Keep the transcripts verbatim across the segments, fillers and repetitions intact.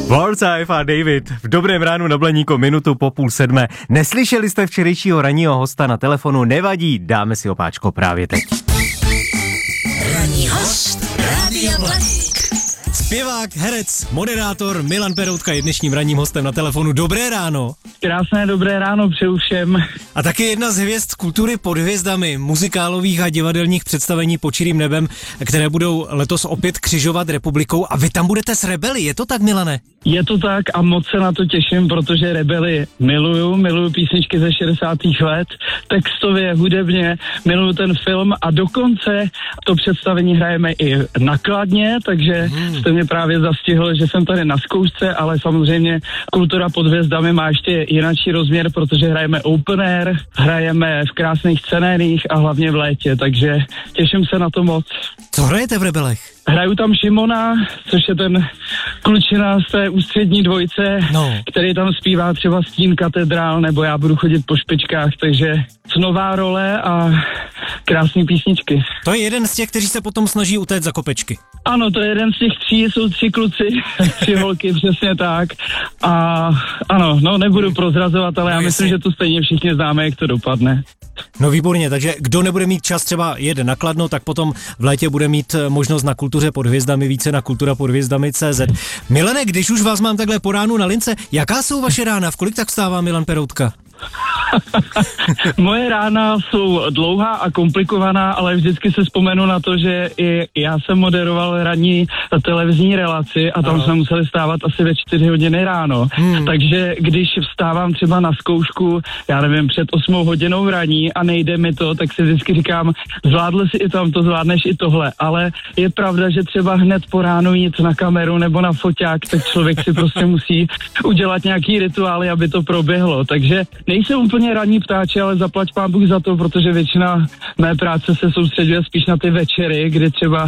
Forsyth a David v dobrém ránu na Blaníku minutu po půl sedmé. Neslyšeli jste včerejšího ranního hosta na telefonu? Nevadí, dáme si opáčko právě teď. Ranní host Rádia Blaník. Zpěvák, herec, moderátor Milan Peroutka je dnešním ranním hostem na telefonu. Dobré ráno. Krásné dobré ráno přeju všem. A taky jedna z hvězd kultury pod hvězdami, muzikálových a divadelních představení pod čirým nebem, které budou letos opět křižovat republikou, a vy tam budete s Rebely, je to tak, Milane? Je to tak a moc se na to těším, protože Rebely miluju, miluju písničky ze šedesátých let, textově, hudebně, miluju ten film a dokonce to představení hrajeme i nakladně, takže hmm. jste mě právě zastihl, že jsem tady na zkoušce, ale samozřejmě kultura pod hvězdami má ještě jinačí rozměr, protože hrajeme open air, hrajeme v krásných scenériích a hlavně v létě, takže těším se na to moc. Co hrajete v Rebelech? Hraju tam Šimona, což je ten klučina z té ústřední dvojce, no. který tam zpívá třeba Stín katedrál, nebo Já budu chodit po špičkách, takže nová role a krásné písničky. To je jeden z těch, kteří se potom snaží utéct za kopečky. Ano, to je jeden z těch tří, jsou tři kluci, tři holky, přesně tak. A ano, no nebudu prozrazovat, ale já no, myslím, že to stejně všichni známe, jak to dopadne. No výborně, takže kdo nebude mít čas třeba jet na Kladno, tak potom v létě bude mít možnost na Kultuře pod hvězdami, více na kultura pod hvězdami tečka cé zet. Milane, když už vás mám takhle po ránu na lince, jaká jsou vaše rána? V kolik tak vstává Milan Peroutka? Moje rána jsou dlouhá a komplikovaná, ale vždycky se vzpomenu na to, že i já jsem moderoval ranní televizní relaci a tam Aha. jsme museli stávat asi ve čtyři hodiny ráno. Hmm. Takže když vstávám třeba na zkoušku, já nevím, před osmou hodinou raní a nejde mi to, tak si vždycky říkám, zvládl si i tam to, zvládneš i tohle. Ale je pravda, že třeba hned po ránu jít na kameru nebo na foťák, tak člověk si prostě musí udělat nějaký rituály, aby to proběhlo. Takže nejsem úplně ranní ptáče, ale zaplať pán Bůh za to, protože většina mé práce se soustředuje spíš na ty večery, kdy třeba uh,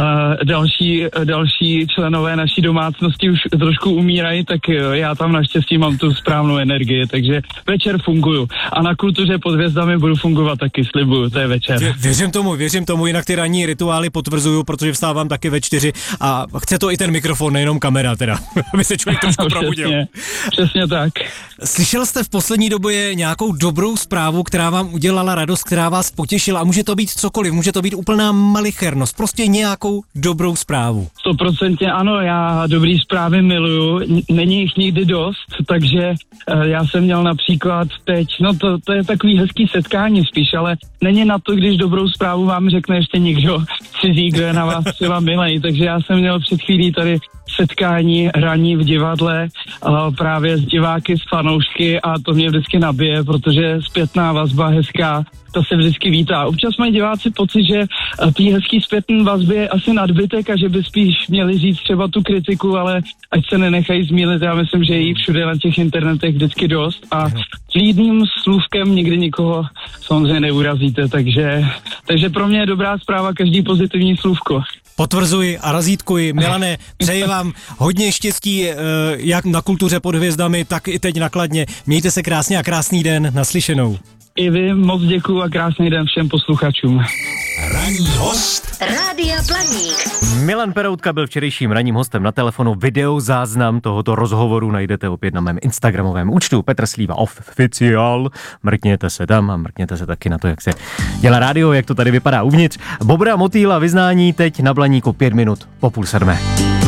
další, další členové naší domácnosti už trošku umírají, tak uh, já tam naštěstí mám tu správnou energii, takže večer funguju. A na Kultuře pod hvězdami budu fungovat taky, slibuju, to je večer. Vě, věřím tomu, věřím tomu, jinak ty ranní rituály potvrzuju, protože vstávám taky ve čtyři a chce to i ten mikrofon, nejenom kamera teda, aby se člověk trošku probudil. Přesně, přesně tak. Slyšel jste v poslední době nějakou dobrou zprávu, která vám udělala radost, která vás potěšila, a může to být cokoliv, může to být úplná malichernost, prostě nějakou dobrou zprávu. Stoprocentně ano, já dobrý zprávy miluju, není jich nikdy dost, takže uh, já jsem měl například teď, no to, to je takový hezký setkání spíš, ale není na to, když dobrou zprávu vám řekne ještě někdo cizí, kdo je na vás třeba milej, takže já jsem měl před chvílí tady setkání ranní v divadle uh, právě s diváky, s fanoušky a to mě vždycky nabije, protože zpětná vazba hezká, to se vždycky vítá. Občas mají diváci pocit, že tý hezký zpětný vazby je asi nadbytek a že by spíš měli říct třeba tu kritiku, ale ať se nenechají zmílit, já myslím, že jí všude na těch internetech vždycky dost a klidným slůvkem nikdy nikoho samozřejmě neurazíte, takže, takže pro mě je dobrá zpráva každý pozitivní slůvko. Potvrzuji a razítkuji. Milane, přeji vám hodně štěstí, jak na Kultuře pod hvězdami, tak i teď na Kladně. Mějte se krásně a krásný den, naslyšenou. I vy moc děkuju a krásný den všem posluchačům. Ranní host Rádia Blaník. Milan Peroutka byl včerejším ranním hostem na telefonu. Videozáznam tohoto rozhovoru najdete opět na mém instagramovém účtu Petr Slíva Oficiál. Mrkněte se tam a mrkněte se taky na to, jak se dělá rádio, jak to tady vypadá uvnitř. Bobra Motýla vyznání teď na Blaníku pět minut po půl sedmé.